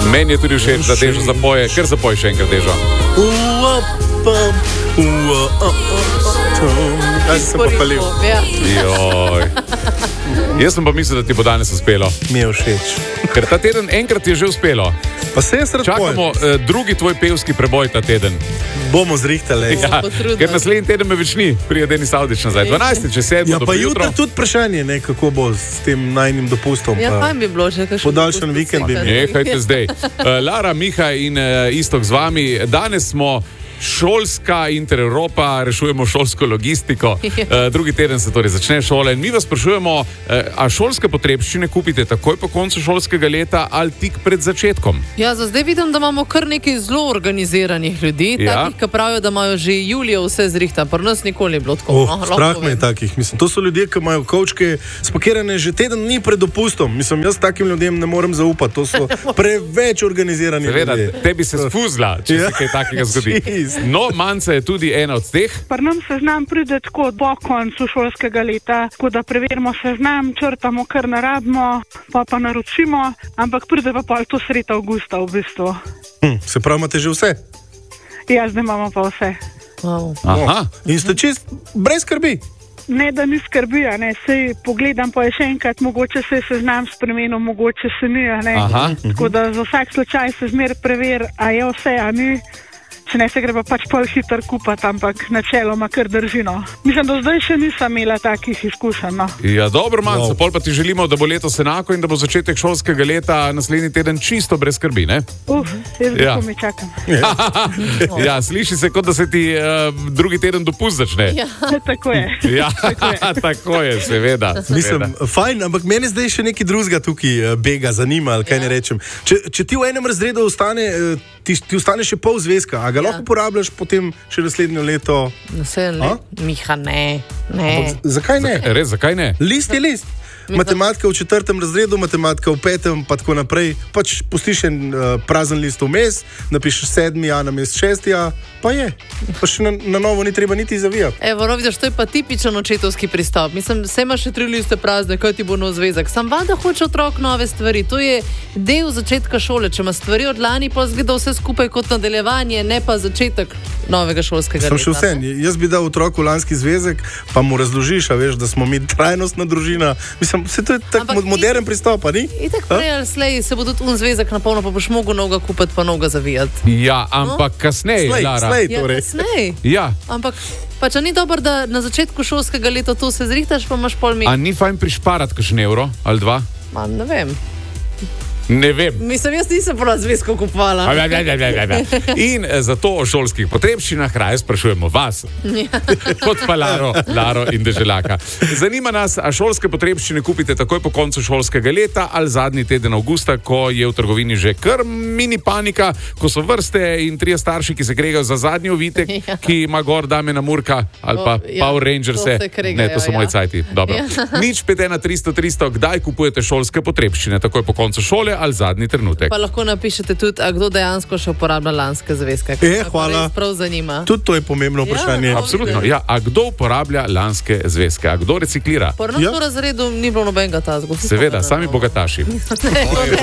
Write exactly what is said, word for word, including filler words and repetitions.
Meni je tudi všeč, da Dežo zapoje, ker zapoj še enkrat Dežo. Jaz sem pa palil. Joj. Jaz sem pa mislil, da ti bo danes uspelo. Mi je všeč. Ker ta teden enkrat je že uspelo. Pa se jaz rad Čakamo uh, drugi tvoj pevski preboj ta teden. Bomo zrihtali. Ja, ker naslednji teden me več ni, prije Denis Avdić nazaj. dvanajsti če sedmo Ja, pa jutro tudi vprašanje, ne, kako bo s tem najnim dopustom. Ja, pa bi bilo že kakšen podaljšan vikend bi imel. Nehajte zdaj. Uh, Lara, Miha in uh, Istok z vami. Danes smo šolska Intereuropa, rešujemo šolsko logistiko. Uh, drugi teden se torej začne šole. In mi vas sprašujemo, uh, a šolske potrebščine kupite takoj po koncu šolskega leta ali tik pred začetkom? Ja, za zdaj vidim, da imamo kar nekaj zelo organiziranih ljudi, Ja. takih, ki pravijo, da imajo že julija vse zrihta. Pri nas nikoli ni bilo tako. Oh, no, lahko strah me je povem. takih. Mislim, to so ljudje, ki imajo kovčke spakirane že teden dni pred dopustom. Mislim, jaz takim ljudem ne morem zaupati. To so preveč organizirani Seveda, ljudje. tebi se sfuzla, če Ja. se kaj takega zgodi. Jeez. No, Manca je tudi ena od teh. Pri nam seznam pride tako po koncu šolskega leta, tako da preverimo seznam, črtamo, kar naradimo, pa pa naročimo, ampak pride pa pol to sredi avgusta v bistvu. Hm, se pravi, imate že vse? Ja, zdaj imamo pa vse. Wow. Aha. In ste čist brez skrbi. Ne, da ni skrbi, a ne, sej pogledam pa je še enkrat, mogoče se je seznam spremenil, mogoče se ni, a ne. Aha. Tako da za vsak slučaj se zmer prever, a je vse, a ni. Če ne se gre pa pač pol hitro kupati, ampak načeloma kar držino. Mislim, da zdaj še nisem imela takih izkušenj, no. Ja, dobro, Manca, Wow. pol pa ti želimo, da bo letos enako in da bo začetek šolskega leta naslednji teden čisto brez skrbi, ne? Uf, jaz Ja. ja. mi čakam. Ja, sliši se, kot da se ti uh, drugi teden dopust začne. Ja. Tako je. Ja, tako je, seveda. Mislim, seveda. fajn, ampak meni zdaj še nekaj drugega tukaj eh, bega, zanima, ali kaj Ja. ne rečem. Če, če ti v enem razredu ostane, eh, ti, ti ostane še pol zvezka, a ga Ja. lahko uporabljaš potem še naslednje leto? Vse A? le, Miha, ne, ne. Ampak zakaj ne? Res, zakaj ne? List je list. Matematika v četrtem razredu, matematika v petem, pa tako naprej. Pač pustiš en uh, prazen list vmes, napišeš sedmi, a na mest šesti, a pa je. Pa še na, na novo ni treba niti zavijati. Evo, no, vidiš, to je pa tipičen očetovski pristop. Mislim, vse ima še tri liste prazne, kaj ti bo nov zvezek. Sam vada hoče otrok nove stvari. To je del začetka šole. Če ima stvari od lani, pa zgleda vse skupaj kot nadaljevanje, ne pa začetek novega šolskega Sem leta. še vse. Jaz bi dal otroku lanski zvezek, pa mu razložiš, a veš, da smo mi trajnostna družina. Mislim, vse to je tak Ampak moderen pristop, a ni? Itak prej ali slej se bo tudi un zvezek napolnil, pa boš mogel novega kupiti, pa novega zavijati. Ja, ampak kasneje, Slej, Lara. slej. Ja, Torej. kasneje. Ja, Ampak pa če ni dobro, da na začetku šolskega leta to se zrihtaš, pa imaš pol a mi. ni fajn prišparati kakšen evro ali dva? Ma, ne vem. Ne vem. Mislim, jaz nisem prav zvezko kupovala. In zato o šolskih potrebščinah raje sprašujemo vas, kot pa Laro, Laro in Deželaka. Zanima nas, a šolske potrebščine kupite takoj po koncu šolskega leta ali zadnji teden avgusta, ko je v trgovini že kar mini panika, ko so vrste in trije starši, ki se kregajo za zadnji ovitek, Ja. ki ima gor Damena Murka ali pa O, ja, Power Rangerse. to se kregajo, Ne, to so ja. moji cajti. Dobro. Ja. Nič pet ena tristo tristo, kdaj kupujete šolske potrebščine? Takoj po koncu šole ali zadnji trenutek? Pa lahko napišete tudi, a kdo dejansko še uporablja lanske zvezke. ker E, me pa hvala. res prav zanima. Tudi to je pomembno vprašanje. Ja, Absolutno. Ja, a kdo uporablja lanske zvezke? A kdo reciklira? Po nas Ja. v razredu ni bilo nobenega tazga. Seveda, sami bogataši. Ne, to ne.